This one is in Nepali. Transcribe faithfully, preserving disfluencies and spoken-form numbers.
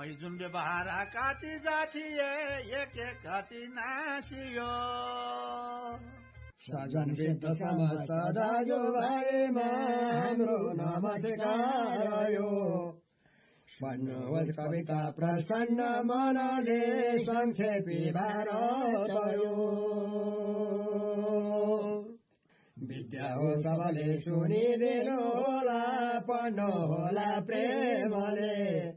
मैजुन व्यवहार काटी जाथिए एक एक कति नासियो सजन विद्ध समस्त दाजु भाइमा हाम्रो नमस्कार यो भन्नुहोस् कविता प्रसन्न मनले संक्षेपी भारत यो विद्या हो सबले सुनिदिनु होला पढ्नु होला प्रेमले